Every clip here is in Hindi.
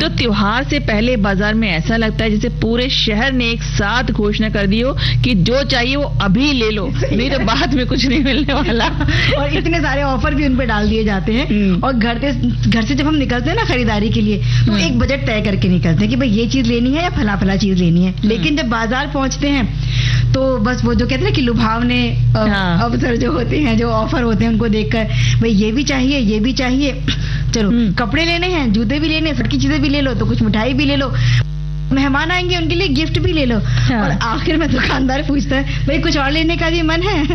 त्योहार से पहले बाजार में ऐसा लगता है जैसे पूरे शहर ने एक साथ घोषणा कर दी हो कि जो चाहिए वो अभी ले लो, नहीं तो बाद में कुछ नहीं मिलने वाला। और इतने सारे ऑफर भी उन पे डाल दिए जाते हैं। और घर से जब हम निकलते हैं ना खरीदारी के लिए, तो एक बजट तय करके निकलते हैं कि भाई ये चीज लेनी है या फला फला चीज लेनी है। लेकिन जब बाजार पहुंचते हैं तो बस वो जो कहते हैं कि लुभावने अवसर जो होते हैं, जो ऑफर होते हैं, उनको देखकर भाई ये भी चाहिए, ये भी चाहिए, चलो कपड़े लेने हैं, जूते भी लेने, सबकी चीजें भी ले लो, तो कुछ मिठाई भी ले लो, मेहमान आएंगे उनके लिए गिफ्ट भी ले लो। और आखिर में दुकानदार पूछता है भाई कुछ और लेने का भी मन है?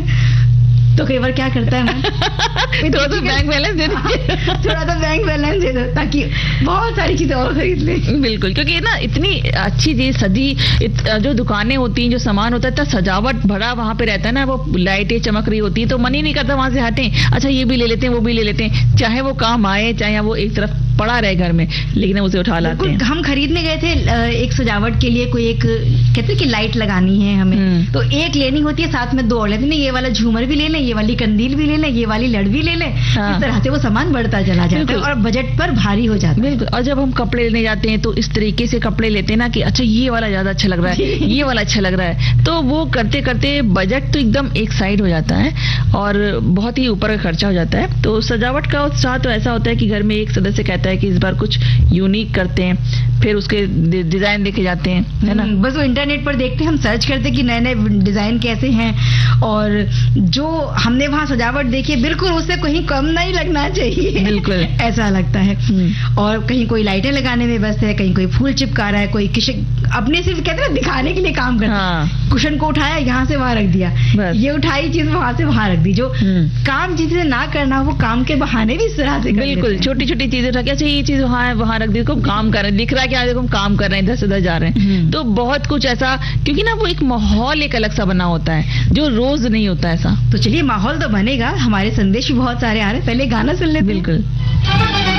तो कई बार क्या करता है मन थोड़ा तो बैंक बैलेंस दे दीजिए, थोड़ा तो बैंक बैलेंस दे दो ताकि बहुत सारी चीजें और खरीद ले। बिल्कुल, क्योंकि ना इतनी अच्छी चीज सजी, जो दुकानें होती हैं, जो सामान होता है, इतना सजावट भरा वहां पे रहता है ना, वो लाइटें चमक रही होती है, तो मन ही नहीं करता वहां से हटें, अच्छा ये भी ले लेते हैं, वो भी ले लेते हैं, चाहे वो काम आए चाहे वो एक तरफ पड़ा रहे घर में, लेकिन उसे उठा लाते हैं। हम खरीदने गए थे एक सजावट के लिए, कोई एक कहते हैं कि लाइट लगानी है हमें, तो एक लेनी होती है, साथ में दो और लेते हैं, ये वाला झूमर भी ले लें, ये वाली कंदील भी ले लें, ये वाली लड़ भी ले लें। इस तरह से वो सामान बढ़ता चला जाता है और बजट पर भारी हो जाता है। बिल्कुल। और जब हम कपड़े लेने जाते हैं तो इस तरीके से कपड़े लेते हैं ना कि अच्छा ये वाला ज्यादा अच्छा लग रहा है, ये वाला अच्छा लग रहा है, तो वो करते करते बजट तो एकदम एक साइड हो जाता है और बहुत ही ऊपर का खर्चा हो जाता है। तो सजावट का उत्साह तो ऐसा होता है कि घर में एक सदस्य कहता है कि इस बार कुछ यूनिक करते हैं, फिर उसके डिजाइन देखे जाते हैं, है ना। बस वो इंटरनेट पर देखते हैं, हम सर्च करते हैं कि नए नए डिजाइन कैसे हैं, और जो हमने वहां सजावट देखी बिल्कुल उससे कहीं कम नहीं लगना चाहिए, बिल्कुल ऐसा लगता है। और कहीं कोई लाइटें लगाने में व्यस्त है, कहीं कोई फूल चिपका रहा है, कोई अपने सिर्फ कहते हैं दिखाने के लिए काम करता है। कुशन को उठाया यहाँ से वहां रख दिया, ये उठाई चीज वहां से वहां रख दी, जो काम जिसे ना करना वो काम के बहाने भी इस तरह से बिल्कुल छोटी छोटी चीजें उठा के अच्छा ये चीज वहां रख दी, काम कर रहे हैं, दिख रहा है कि देखो हम काम कर रहे हैं, इधर से उधर जा रहे हैं। तो बहुत कुछ ऐसा, क्योंकि ना वो एक माहौल एक अलग सा बना होता है जो रोज नहीं होता ऐसा। तो चलिए माहौल तो बनेगा, हमारे संदेश भी बहुत सारे आ रहे हैं, पहले गाना सुन लेते हैं। बिल्कुल।